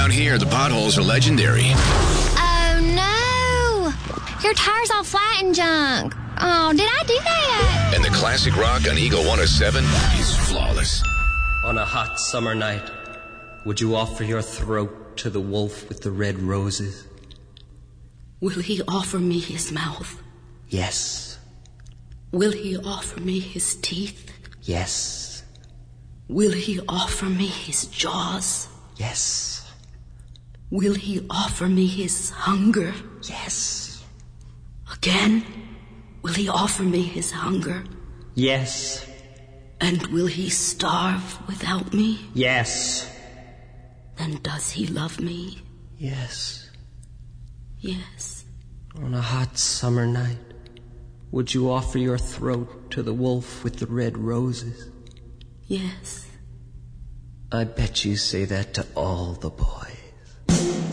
Around here, the potholes are legendary. Oh, no. Your tire's all flat and junk. Oh, did I do that? And the classic rock on Eagle 107 is flawless. On a hot summer night, would you offer your throat to the wolf with the red roses? Will he offer me his mouth? Yes. Will he offer me his teeth? Yes. Will he offer me his jaws? Yes. Will he offer me his hunger? Yes. Again? Will he offer me his hunger? Yes. And will he starve without me? Yes. Then does he love me? Yes. Yes. On a hot summer night, would you offer your throat to the wolf with the red roses? Yes. I bet you say that to all the boys.